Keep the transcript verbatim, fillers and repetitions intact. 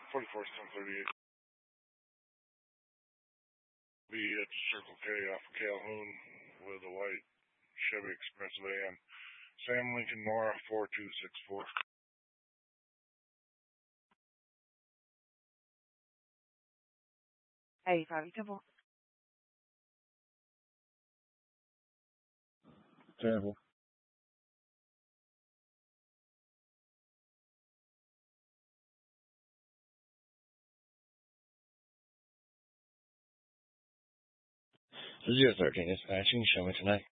forty-four, ten thirty-eight. Be at Circle K off of Calhoun with a white Chevy Express van. Sam Lincoln Nora four two six four. Hey, Fabi Temple. Temple. zero thirteen dispatching, show me tonight.